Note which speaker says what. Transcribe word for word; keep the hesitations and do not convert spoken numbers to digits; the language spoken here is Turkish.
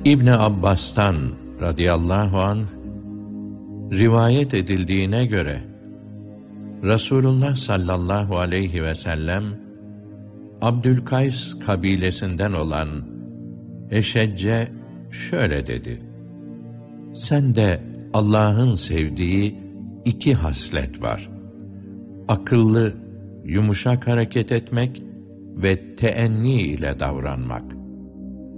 Speaker 1: İbni Abbas'tan radıyallahu anh rivayet edildiğine göre Resulullah sallallahu aleyhi ve sellem Abdülkays kabilesinden olan Eşecce şöyle dedi: Sende Allah'ın sevdiği iki haslet var. Akıllı, yumuşak hareket etmek ve teenni ile davranmak.